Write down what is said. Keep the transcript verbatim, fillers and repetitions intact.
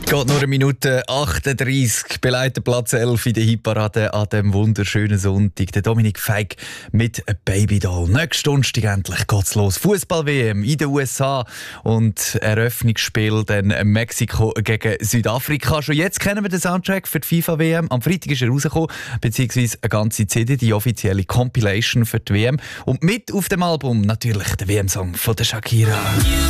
Geht nur eine Minute achtunddreissig, beleidigt Platz elf in der Hitparade an diesem wunderschönen Sonntag. Der Dominik Feig mit Baby Doll. Nächste Donnerstag endlich geht's los. Fußball-W M in den U S A und Eröffnungsspiel dann Mexiko gegen Südafrika. Schon jetzt kennen wir den Soundtrack für die FIFA-W M. Am Freitag ist er rausgekommen, beziehungsweise eine ganze C D, die offizielle Compilation für die W M. Und mit auf dem Album natürlich der W M-Song von der Shakira.